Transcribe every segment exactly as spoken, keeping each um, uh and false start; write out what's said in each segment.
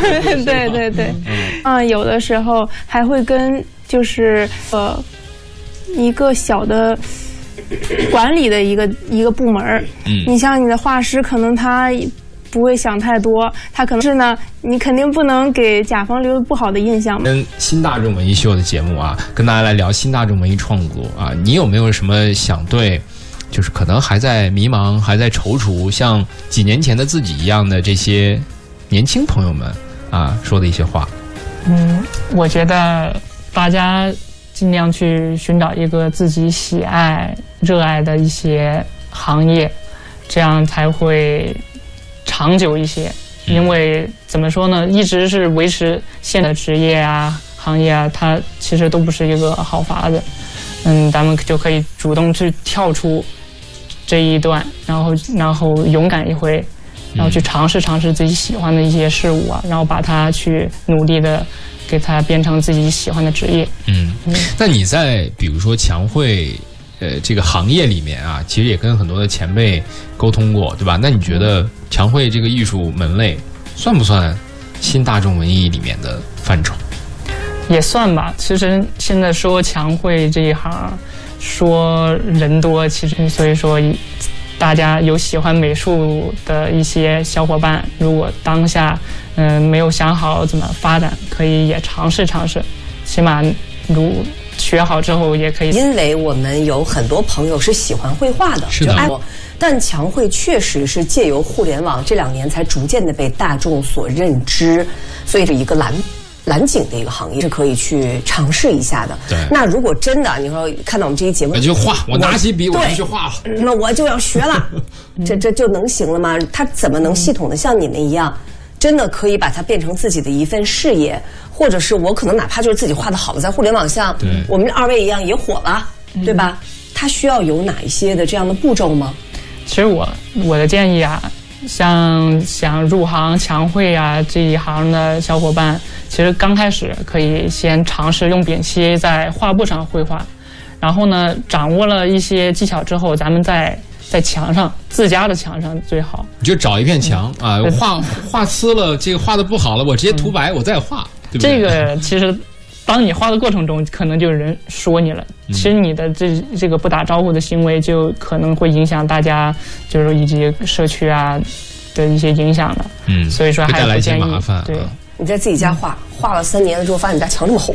对对对，嗯，有的时候还会跟就是呃一个小的管理的一个一个部门，嗯，你像你的画师，可能他不会想太多，他可能是呢，你肯定不能给甲方留不好的印象。 跟新大众文艺秀的节目啊，跟大家来聊新大众文艺创作啊，你有没有什么想对？就是可能还在迷茫，还在踌躇，像几年前的自己一样的这些年轻朋友们啊说的一些话。 嗯，我觉得大家尽量去寻找一个自己喜爱、热爱的一些行业，这样才会长久一些。因为怎么说呢，一直是维持现的职业啊、行业啊，它其实都不是一个好法子。嗯，咱们就可以主动去跳出这一段，然后然后勇敢一回，然后去尝试尝试自己喜欢的一些事物啊，然后把它去努力的给它变成自己喜欢的职业。嗯， 那你在比如说强汇呃这个行业里面啊，其实也跟很多的前辈沟通过，对吧？那你觉得强汇这个艺术门类算不算新大众文艺里面的范畴？ 也算吧。其实现在说强汇这一行，说人多，其实所以说大家有喜欢美术的一些小伙伴，如果当下嗯、呃、没有想好怎么发展，可以也尝试尝试，起码如学好之后也可以。 因为我们有很多朋友是喜欢绘画的， 是的。 但强汇确实是借由互联网这两年才逐渐的被大众所认知，所以是一个蓝蓝景的一个行业，是可以去尝试一下的。 对。那如果真的你说看到我们这一节目， 我就画，我拿起笔我就去画了， 那我就要学了，这这就能行了吗？他怎么能系统的像你们一样，真的可以把它变成自己的一份事业？或者是我可能哪怕就是自己画的好的，在互联网上，我们二位一样也火了，对吧？它需要有哪一些的这样的步骤吗？ 其实我我的建议啊，像想入行强汇啊这一行的小伙伴，其实刚开始可以先尝试用丙烯在画布上绘画，然后呢，掌握了一些技巧之后，咱们再在墙上，自家的墙上最好。 你就找一片墙、嗯、啊，画画呲了，这个画的不好了，我直接涂白，嗯、我再画，对不对？ 这个其实。当你画的过程中，可能就有人说你了。其实你的这这个不打招呼的行为，就可能会影响大家，就是以及社区啊的一些影响的。嗯，所以说还是不建议。 麻烦。 对， 你在自己家画，画了三年了之后，发现你家墙这么厚。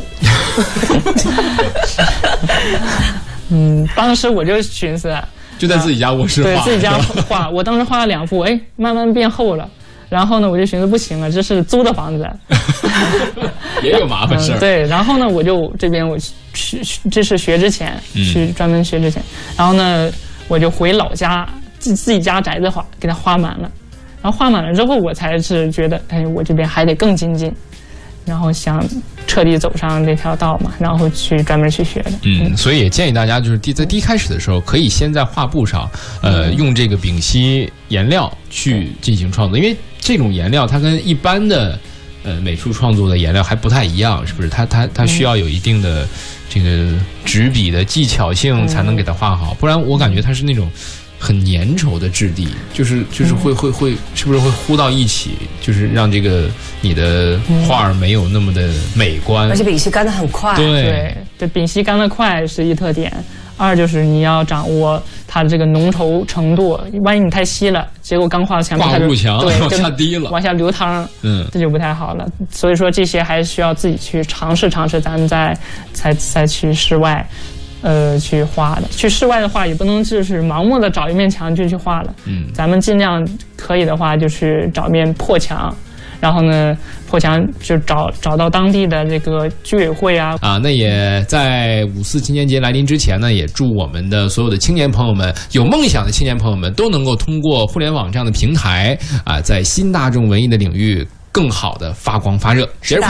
嗯，当时我就寻思， 就在自己家卧室画， 对自己家画。我当时画了两幅，哎，慢慢变厚了。然后呢，我就寻思不行了，这是租的房子， 也有麻烦事儿、 嗯。对，然后呢，我就这边我去，这是学之前，去专门学之前，嗯、然后呢，我就回老家自自己家宅子画，给它画满了，然后画满了之后，我才是觉得，哎，我这边还得更精进，然后想彻底走上这条道嘛，然后去专门去学的。 嗯，所以也建议大家就是在第一开始的时候，可以先在画布上，呃，用这个丙烯颜料去进行创作，因为这种颜料它跟一般的呃美术创作的颜料还不太一样，是不是？它它它需要有一定的这个执笔的技巧性才能给它画好，不然我感觉它是那种很粘稠的质地，就是就是会会会是不是会糊到一起，就是让这个你的画儿没有那么的美观， 而且丙烯干得很快。 对对对，丙烯干得快是一特点。二就是你要掌握它的这个浓稠程度，万一你太稀了，结果刚画墙画不住墙， 对， 往下滴了， 往下流汤， 嗯， 这就不太好了。所以说这些还需要自己去尝试尝试，咱们再才再去室外，呃，去画的。去室外的话，也不能就是盲目的找一面墙就去画了，嗯，咱们尽量可以的话，就是找面破墙。然后呢，破墙就找找到当地的这个居委会啊啊，那也在五四青年节来临之前呢，也祝我们的所有的青年朋友们，有梦想的青年朋友们，都能够通过互联网这样的平台啊，在新大众文艺的领域更好的发光发热。